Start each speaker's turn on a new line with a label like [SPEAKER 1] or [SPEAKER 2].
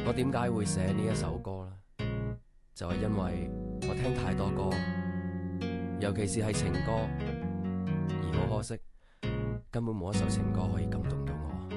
[SPEAKER 1] 我點解會寫呢一首歌呢？就係因為我聽太多歌，尤其是係情歌，而好可惜，根本冇一首情歌可以感動